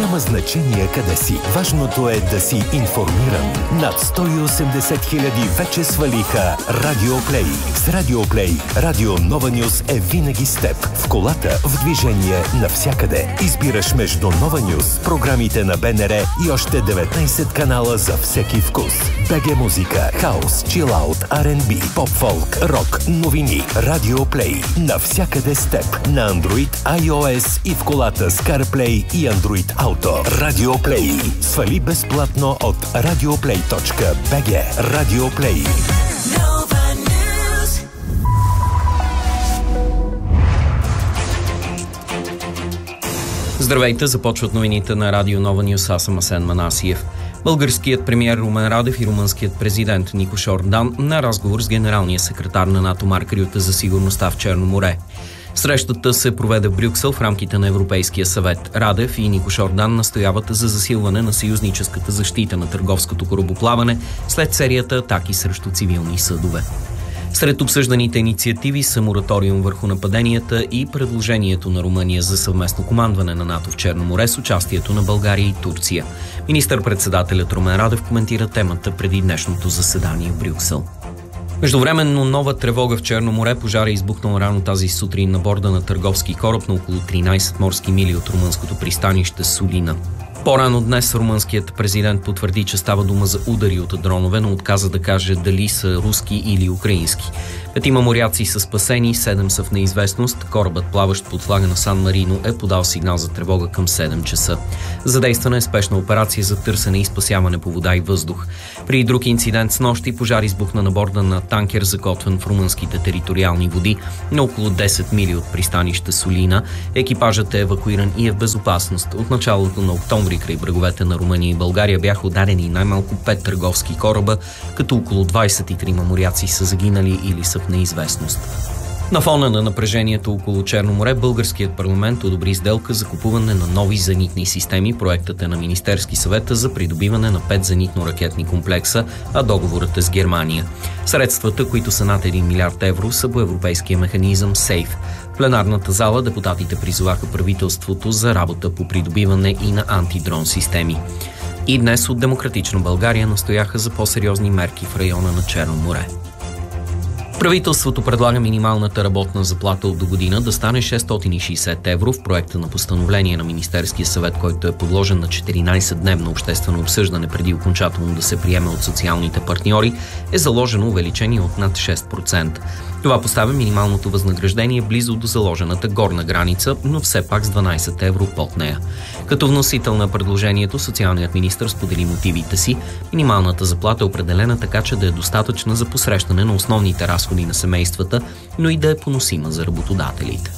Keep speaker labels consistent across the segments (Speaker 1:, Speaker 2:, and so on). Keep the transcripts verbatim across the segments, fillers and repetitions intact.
Speaker 1: Няма значение къде си. Важното е да си информиран. Над сто и осемдесет хиляди вече свалиха Радиоплей. С Радиоплей Радио Нова Нюс е винаги с теб. В колата, в движение, навсякъде. Избираш между Нова Нюс, програмите на БНР и още деветнайсет канала за всеки вкус. БГ музика, хаус, чилаут, Ар енд Би, поп-фолк, рок, новини. Радиоплей. Навсякъде с теб. На Android, iOS и в колата с CarPlay и Android Auto. Радиоплей. Свали безплатно от радиоплей точка би джи. Радиоплей.
Speaker 2: Здравейте, започват новините на Радио Нова Нюс. Аз съм Асен Манасиев. Българският премиер Румен Радев и румънският президент Никош Ордан на разговор с генералния секретар на НАТО Марк Рюте за сигурността в Черно море. Срещата се проведе в Брюксел в рамките на Европейския съвет. Радев и Никош Ордан настояват за засилване на съюзническата защита на търговското корабоплаване след серията атаки срещу цивилни съдове. Сред обсъжданите инициативи са мораториум върху нападенията и предложението на Румъния за съвместно командване на НАТО в Черно море с участието на България и Турция. Министър-председателят Румен Радев коментира темата преди днешното заседание в Брюксел. Междувременно нова тревога в Черно море. Пожар е избухнал рано тази сутрин на борда на търговски кораб на около тринайсет морски мили от румънското пристанище Сулина. По-рано днес румънският президент потвърди, че става дума за удари от дронове, но отказа да каже дали са руски или украински. Петима моряци са спасени, седем са в неизвестност. Корабът, плаващ под флага на Сан Марино, е подал сигнал за тревога към седем часа. Задействана е спешна операция за търсене и спасяване по вода и въздух. При друг инцидент с нощи пожар избухна на борда на танкер, закотвен в румънските териториални води на около десет мили от пристанище Сулина. Екипажът е евакуиран и е в безопасност. От началото на октомври край бреговете на Румъния и България бяха ударени най-малко пет търговски кораба, като около двайсет и трима моряци са загинали или са в неизвестност. На фона на напрежението около Черно море, българският парламент одобри сделка за купуване на нови зенитни системи. Проектът е на Министерски съвет за придобиване на пет зенитно-ракетни комплекса, а договорът е с Германия. Средствата, които са над един милиард евро, са по европейския механизъм СЕЙФ. В пленарната зала депутатите призоваха правителството за работа по придобиване и на антидрон системи. И днес от Демократична България настояха за по-сериозни мерки в района на Черно море. Правителството предлага минималната работна заплата от до година да стане шестстотин и шейсет евро. В проекта на постановление на Министерския съвет, който е подложен на четиринайсетдневно обществено обсъждане преди окончателно да се приеме от социалните партньори, е заложено увеличение от над шест процента. Това поставя минималното възнаграждение близо до заложената горна граница, но все пак с дванайсет евро под нея. Като вносител на предложението, социалният министър сподели мотивите си. Минималната заплата е определена така, че да е достатъчна за посрещане на основните разходи на семействата, но и да е поносима за работодателите.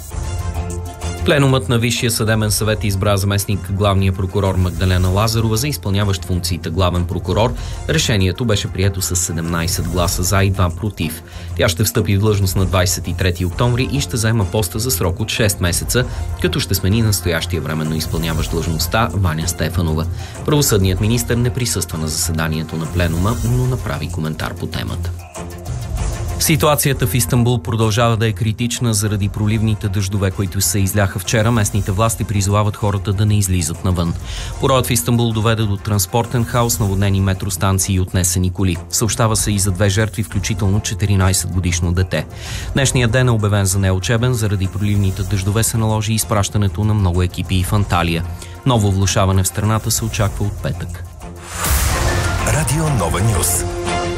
Speaker 2: Пленумът на Висшия съдебен съвет избра заместник главния прокурор Магдалена Лазарова за изпълняващ функциите главен прокурор. Решението беше прието с седемнайсет гласа за и два против. Тя ще встъпи в длъжност на двайсет и трети октомври и ще заема поста за срок от шест месеца, като ще смени настоящия временно изпълняващ длъжността Ваня Стефанова. Правосъдният министър не присъства на заседанието на пленума, но направи коментар по темата. Ситуацията в Истанбул продължава да е критична заради проливните дъждове, които се изляха вчера. Местните власти призовават хората да не излизат навън. Пороят в Истанбул доведе до транспортен хаос, наводнени метростанции и отнесени коли. Съобщава се и за две жертви, включително четиринайсетгодишно дете. Днешният ден е обявен за неучебен. Заради проливните дъждове се наложи изпращането на много екипи и в Анталия. Ново влошаване в страната се очаква от петък.
Speaker 1: Радио Нова Нюс.